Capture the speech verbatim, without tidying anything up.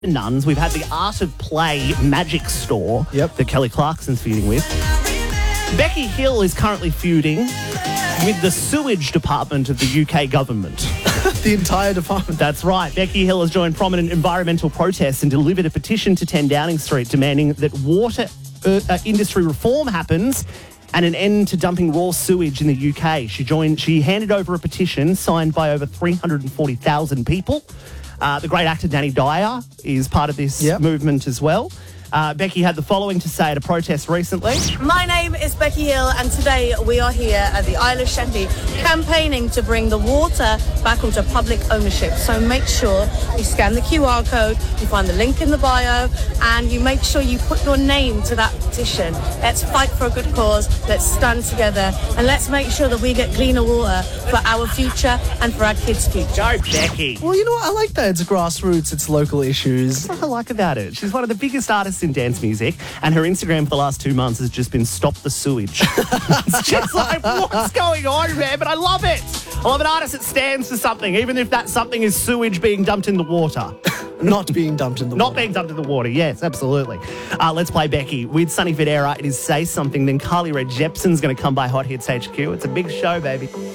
Nuns. We've had the Art of Play magic store Yep. that Kelly Clarkson's feuding with. Becky Hill is currently feuding with the sewage department of the U K government. The entire department. That's right. Becky Hill has joined prominent environmental protests and delivered a petition to ten Downing Street demanding that water uh, uh, industry reform happens and an end to dumping raw sewage in the U K. She joined. She handed over a petition signed by over three hundred forty thousand people. Uh, the great actor Danny Dyer is part of this Yep. movement as well. Uh, Becky had the following to say at a protest recently. My name is Becky Hill, and today we are here at the Isle of Sheppey campaigning to bring the water back onto public ownership. So make sure you scan the Q R code, you find the link in the bio, and you make sure you put your name to that petition. Let's fight for a good cause, let's stand together, and let's make sure that we get cleaner water for our future and for our kids' future. Go, Becky. Well, you know what? I like that. It's grassroots. It's local issues. What I like about it, she's one of the biggest artists in dance music, and her Instagram for the last two months has just been stop the sewage. It's just like, what's going on, man? But I love it. I love an artist that stands for something, even if that something is sewage being dumped in the water. Not being dumped in the Not water. being dumped in the water, yes, absolutely. Uh, let's play Becky with Sunny Federa. It is Say Something. Then Carly Rae Jepsen's going to come by Hot Hits H Q. It's a big show, baby.